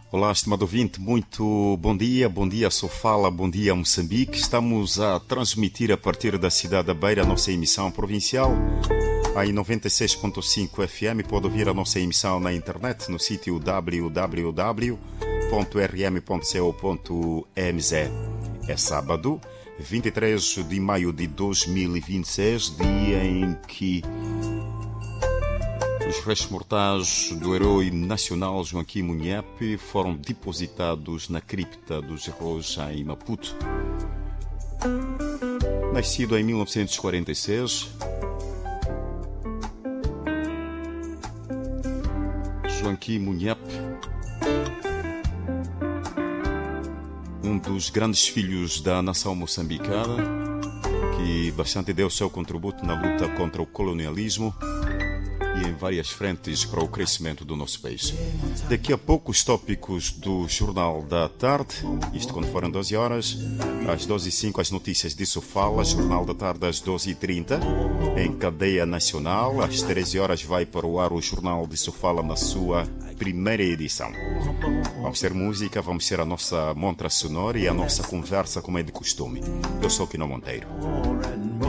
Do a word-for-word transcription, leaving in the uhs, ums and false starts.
Olá, estimado ouvinte, muito bom dia, bom dia Sofala, bom dia Moçambique. Estamos a transmitir a partir da cidade da Beira a nossa emissão provincial. Aí noventa e seis ponto cinco F M, pode ouvir a nossa emissão na internet no sítio w w w ponto r m ponto co ponto m z. É sábado, vinte e três de maio de dois mil e vinte e seis, dia em que os restos mortais do herói nacional Joaquim Munhepe foram depositados na cripta dos heróis em Maputo. Nascido em mil novecentos e quarenta e seis, Joaquim Munhepe, um dos grandes filhos da nação moçambicana, que bastante deu seu contributo na luta contra o colonialismo e em várias frentes para o crescimento do nosso país. Daqui a pouco os tópicos do Jornal da Tarde, isto quando forem doze horas, às doze e cinco as notícias de Sofala, Jornal da Tarde às doze e trinta, em cadeia nacional, às treze horas vai para o ar o Jornal de Sofala na sua primeira edição. Vamos ter música, vamos ter a nossa montra sonora e a nossa conversa como é de costume. Eu sou Quino Monteiro.